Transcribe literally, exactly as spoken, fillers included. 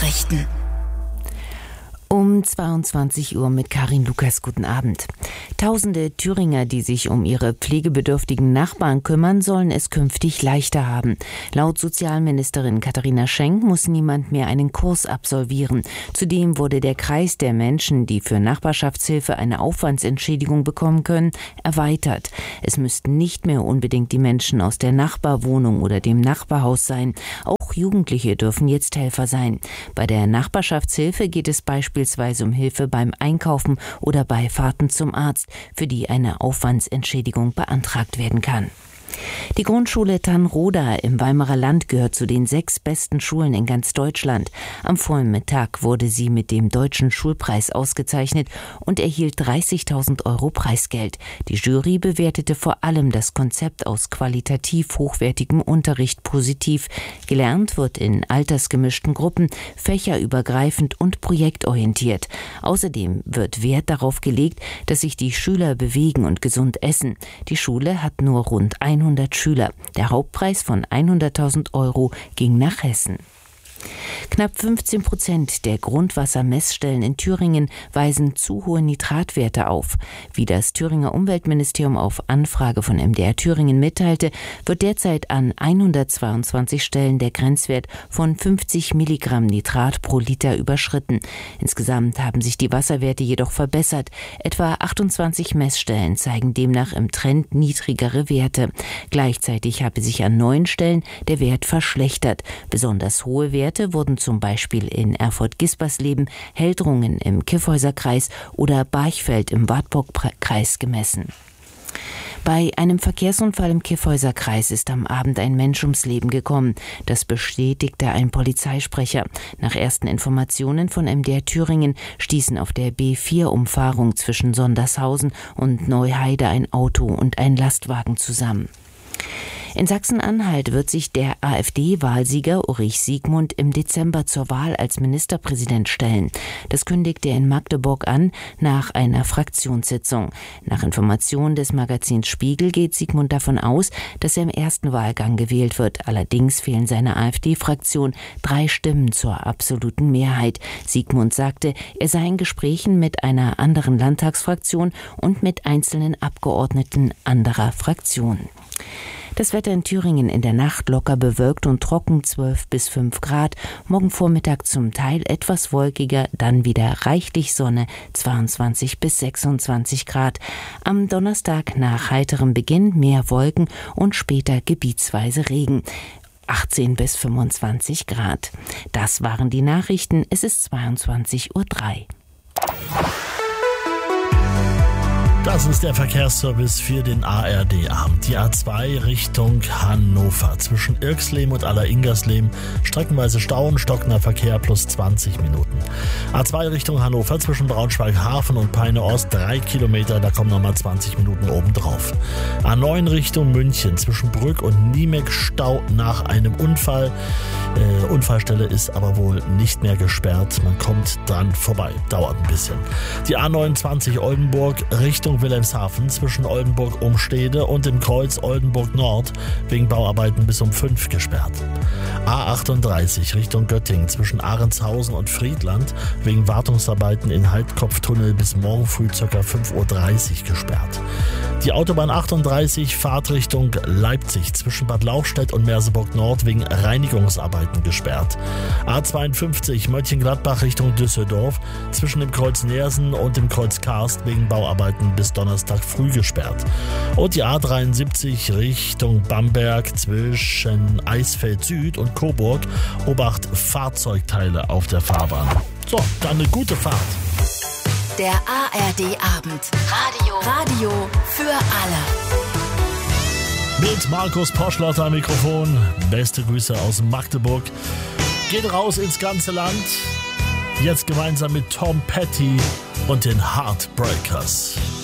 Nachrichten. Um zweiundzwanzig Uhr mit Karin Lukas. Guten Abend. Tausende Thüringer, die sich um ihre pflegebedürftigen Nachbarn kümmern, sollen es künftig leichter haben. Laut Sozialministerin Katharina Schenk muss niemand mehr einen Kurs absolvieren. Zudem wurde der Kreis der Menschen, die für Nachbarschaftshilfe eine Aufwandsentschädigung bekommen können, erweitert. Es müssten nicht mehr unbedingt die Menschen aus der Nachbarwohnung oder dem Nachbarhaus sein. Auch Jugendliche dürfen jetzt Helfer sein. Bei der Nachbarschaftshilfe geht es beispielsweise beispielsweise um Hilfe beim Einkaufen oder bei Fahrten zum Arzt, für die eine Aufwandsentschädigung beantragt werden kann. Die Grundschule Tannroda im Weimarer Land gehört zu den sechs besten Schulen in ganz Deutschland. Am Vormittag wurde sie mit dem Deutschen Schulpreis ausgezeichnet und erhielt dreißigtausend Euro Preisgeld. Die Jury bewertete vor allem das Konzept aus qualitativ hochwertigem Unterricht positiv. Gelernt wird in altersgemischten Gruppen, fächerübergreifend und projektorientiert. Außerdem wird Wert darauf gelegt, dass sich die Schüler bewegen und gesund essen. Die Schule hat nur rund hundert Schüler. Der Hauptpreis von hunderttausend Euro ging nach Hessen. Knapp fünfzehn Prozent der Grundwassermessstellen in Thüringen weisen zu hohe Nitratwerte auf. Wie das Thüringer Umweltministerium auf Anfrage von M D R Thüringen mitteilte, wird derzeit an hundertzweiundzwanzig Stellen der Grenzwert von fünfzig Milligramm Nitrat pro Liter überschritten. Insgesamt haben sich die Wasserwerte jedoch verbessert. Etwa achtundzwanzig Messstellen zeigen demnach im Trend niedrigere Werte. Gleichzeitig habe sich an neun Stellen der Wert verschlechtert. Besonders hohe Werte wurden zum Beispiel in Erfurt-Gispersleben, Heldrungen im Kyffhäuser-Kreis oder Barchfeld im Wartburg-Kreis gemessen. Bei einem Verkehrsunfall im Kyffhäuser-Kreis ist am Abend ein Mensch ums Leben gekommen. Das bestätigte ein Polizeisprecher. Nach ersten Informationen von M D R Thüringen stießen auf der B vier Umfahrung zwischen Sondershausen und Neuheide ein Auto und ein Lastwagen zusammen. In Sachsen-Anhalt wird sich der AfD-Wahlsieger Ulrich Siegmund im Dezember zur Wahl als Ministerpräsident stellen. Das kündigte er in Magdeburg an nach einer Fraktionssitzung. Nach Informationen des Magazins Spiegel geht Siegmund davon aus, dass er im ersten Wahlgang gewählt wird. Allerdings fehlen seiner AfD-Fraktion drei Stimmen zur absoluten Mehrheit. Siegmund sagte, er sei in Gesprächen mit einer anderen Landtagsfraktion und mit einzelnen Abgeordneten anderer Fraktionen. Das Wetter in Thüringen in der Nacht locker bewölkt und trocken, zwölf bis fünf Grad. Morgen Vormittag zum Teil etwas wolkiger, dann wieder reichlich Sonne, zweiundzwanzig bis sechsundzwanzig Grad. Am Donnerstag nach heiterem Beginn mehr Wolken und später gebietsweise Regen. achtzehn bis fünfundzwanzig Grad. Das waren die Nachrichten. Es ist zweiundzwanzig Uhr drei. Das ist der Verkehrsservice für den A R D-Abend. Die A zwei Richtung Hannover. Zwischen Irxleben und Aller-Ingersleben streckenweise Stau und stockender Verkehr plus zwanzig Minuten. A zwei Richtung Hannover zwischen Braunschweig-Hafen und Peine-Ost drei Kilometer, da kommen nochmal zwanzig Minuten obendrauf. A neun Richtung München zwischen Brück und Niemek Stau nach einem Unfall. Äh, Unfallstelle ist aber wohl nicht mehr gesperrt. Man kommt dran vorbei. Dauert ein bisschen. Die A neunundzwanzig Oldenburg Richtung Wilhelmshaven zwischen Oldenburg-Umstede und dem Kreuz Oldenburg-Nord wegen Bauarbeiten bis um fünf gesperrt. A achtunddreißig Richtung Göttingen zwischen Ahrenshausen und Friedland wegen Wartungsarbeiten in Halbkopftunnel bis morgen früh ca. fünf Uhr dreißig gesperrt. Die Autobahn achtunddreißig Fahrtrichtung Leipzig zwischen Bad Lauchstädt und Merseburg-Nord wegen Reinigungsarbeiten gesperrt. A zweiundfünfzig Mönchengladbach Richtung Düsseldorf zwischen dem Kreuz Neersen und dem Kreuz Karst wegen Bauarbeiten bis Donnerstag früh gesperrt. Und die A dreiundsiebzig Richtung Bamberg zwischen Eisfeld Süd und Coburg. Obacht, Fahrzeugteile auf der Fahrbahn. So, dann eine gute Fahrt. Der A R D-Abend. Radio. Radio für alle. Mit Markus Poschlotter am Mikrofon. Beste Grüße aus Magdeburg. Geht raus ins ganze Land. Jetzt gemeinsam mit Tom Petty und den Heartbreakers.